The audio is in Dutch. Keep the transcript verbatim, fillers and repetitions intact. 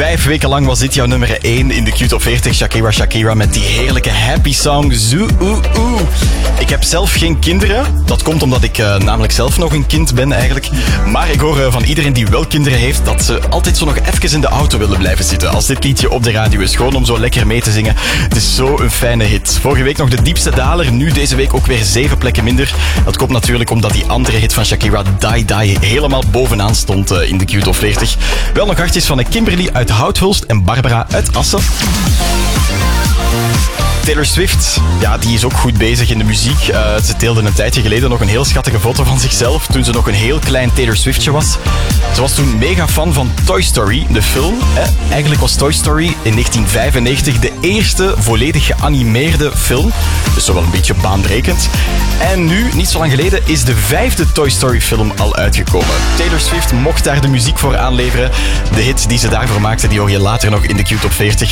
Vijf weken lang was dit jouw nummer één in de Q Top veertig. Shakira Shakira met die heerlijke happy song Zoo Oeh Oeh. Ik heb zelf geen kinderen. Dat komt omdat ik uh, namelijk zelf nog een kind ben eigenlijk. Maar ik hoor uh, van iedereen die wel kinderen heeft dat ze altijd zo nog even in de auto willen blijven zitten als dit liedje op de radio is. Gewoon om zo lekker mee te zingen. Het is zo een fijne hit. Vorige week nog de diepste daler. Nu deze week ook weer zeven plekken minder. Dat komt natuurlijk omdat die andere hit van Shakira, Die Die, helemaal bovenaan stond uh, in de Q Top veertig. Wel nog hartjes van Kimberly uit Houthulst en Barbara uit Assen. Taylor Swift, ja, die is ook goed bezig in de muziek. Uh, ze deelde een tijdje geleden nog een heel schattige foto van zichzelf toen ze nog een heel klein Taylor Swiftje was. Ze was toen mega fan van Toy Story, de film. Eh, eigenlijk was Toy Story in negentien vijfennegentig de eerste volledig geanimeerde film. Dus zo wel een beetje baanbrekend. En nu, niet zo lang geleden, is de vijfde Toy Story film al uitgekomen. Taylor Swift mocht daar de muziek voor aanleveren. De hit die ze daarvoor maakte, die hoor je later nog in de Q Top veertig.